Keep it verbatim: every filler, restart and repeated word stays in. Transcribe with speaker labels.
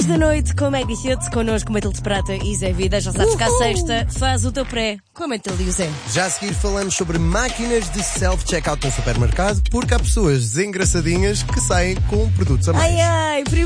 Speaker 1: dez da noite com Maggie Hits, connosco Matilde Prata e Zé Vida. Já sabes que à sexta faz o teu pré com a Matilde e o Zé.
Speaker 2: Já a seguir falamos sobre máquinas de self-checkout no supermercado, porque há pessoas desengraçadinhas que saem com produtos a mais.
Speaker 1: Ai ai,